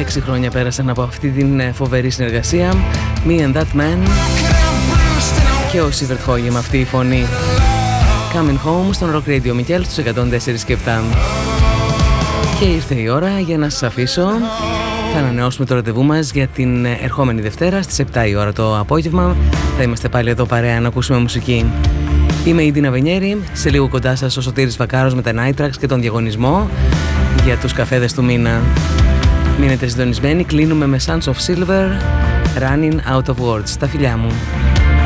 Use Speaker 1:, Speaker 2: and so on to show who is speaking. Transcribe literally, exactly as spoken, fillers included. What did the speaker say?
Speaker 1: Έξι χρόνια πέρασαν από αυτή την φοβερή συνεργασία. Me and That Man και ο Σίβερτ Χόγε με αυτή η φωνή. Coming Home στον Rock Radio Μικέλ στους εκατόν τέσσερα και επτά. Και ήρθε η ώρα για να σας αφήσω. Θα ανανεώσουμε το ραντεβού μας για την ερχόμενη Δευτέρα στις επτά η ώρα το απόγευμα. Θα είμαστε πάλι εδώ παρέα να ακούσουμε μουσική. Είμαι η Ντίνα Βενιέρη, σε λίγο κοντά σας ο Σωτήρης Βακάρος με τα Night Tracks και τον διαγωνισμό για τους καφέδες του μήνα. Μείνετε συντονισμένοι, κλείνουμε με Sons of Silver, Running Out of Words. Τα φιλιά μου.